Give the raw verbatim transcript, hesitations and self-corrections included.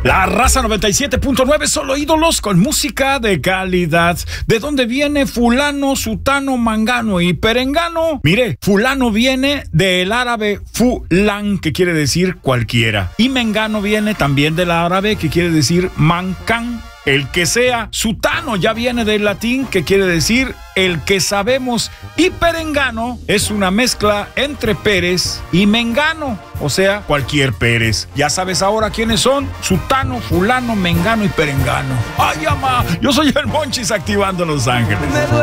La Raza noventa y siete punto nueve, solo ídolos con música de calidad. ¿De dónde viene fulano, sutano, mangano y perengano? Mire, fulano viene del árabe fulan, que quiere decir cualquiera. Y mengano viene también del árabe, que quiere decir mancan, el que sea. Sutano ya viene del latín, que quiere decir el que sabemos. Y perengano es una mezcla entre Pérez y mengano, o sea, cualquier Pérez. Ya sabes ahora quiénes son: sutano, fulano, mengano y perengano. ¡Ay, ama! Yo soy el Monchis, activando Los Ángeles.